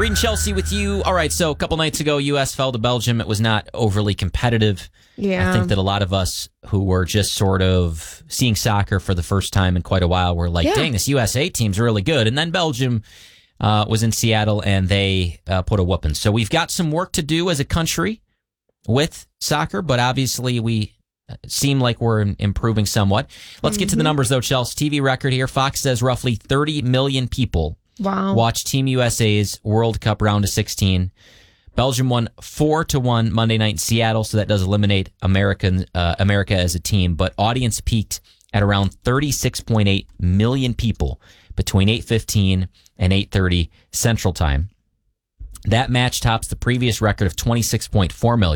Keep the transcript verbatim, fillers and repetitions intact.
Reed and Chelsea with you. All right, so a couple nights ago, U S fell to Belgium. It was not overly competitive. Yeah. I think that a lot of us who were just sort of seeing soccer for the first time in quite a while were like, Yeah. dang, this U S A team's really good. And then Belgium uh, was in Seattle, and they uh, put a whooping. So we've got some work to do as a country with soccer, but obviously we seem like we're improving somewhat. Let's get to the numbers, though, Chelsea. T V record here. Fox says roughly thirty million people Wow. watch Team U S A's World Cup round of sixteen. Belgium won four to one Monday night in Seattle, so that does eliminate American uh, America as a team. But audience peaked at around thirty-six point eight million people between eight fifteen and eight thirty Central Time. That match tops the previous record of twenty-six point four million.